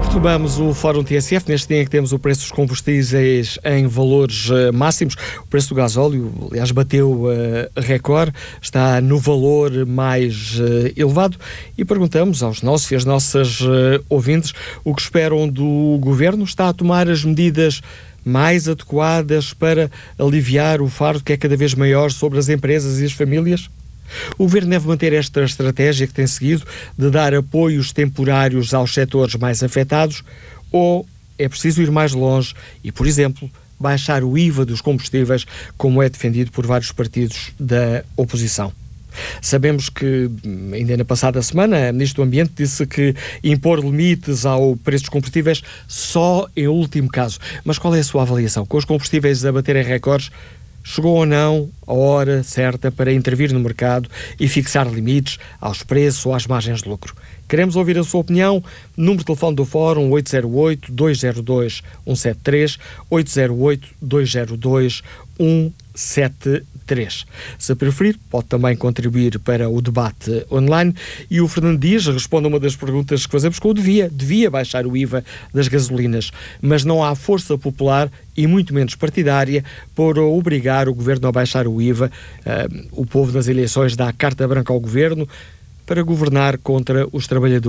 Retomamos o Fórum TSF, neste dia em que temos o preço dos combustíveis em valores máximos. O preço do gasóleo, aliás, bateu recorde, está no valor mais elevado e perguntamos aos nossos e às nossas ouvintes o que esperam do Governo. Está a tomar as medidas mais adequadas para aliviar o fardo que é cada vez maior sobre as empresas e as famílias? O Governo deve manter esta estratégia que tem seguido de dar apoios temporários aos setores mais afetados ou é preciso ir mais longe e, por exemplo, baixar o IVA dos combustíveis, como é defendido por vários partidos da oposição? Sabemos que, ainda na passada semana, a Ministra do Ambiente disse que impor limites ao preço dos combustíveis só em último caso. Mas qual é a sua avaliação? Com os combustíveis a baterem recordes, chegou ou não a hora certa para intervir no mercado e fixar limites aos preços ou às margens de lucro? Queremos ouvir a sua opinião. Número de telefone do Fórum 808-202-173, 808-202-173. Se preferir, pode também contribuir para o debate online. E o Fernando Dias responde a uma das perguntas que fazemos com o devia baixar o IVA das gasolinas, mas não há força popular e muito menos partidária para obrigar o Governo a baixar o IVA. O povo nas eleições dá carta branca ao Governo para governar contra os trabalhadores